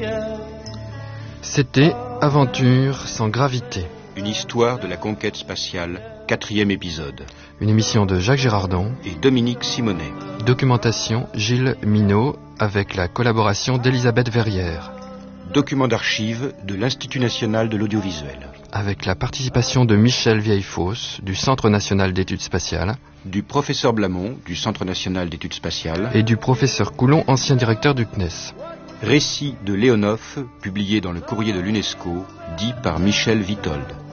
C'était Aventure sans gravité. Une histoire de la conquête spatiale, 4e épisode. Une émission de Jacques Girardon et Dominique Simonet. Documentation Gilles Minot avec la collaboration d'Elisabeth Verrière. Document d'archives de l'Institut national de l'audiovisuel. Avec la participation de Michel Vieillefosse du Centre national d'études spatiales. Du professeur Blamont du Centre national d'études spatiales. Et du professeur Coulon, ancien directeur du CNES. Récit de Léonov, publié dans le courrier de l'UNESCO, dit par Michel Vitold.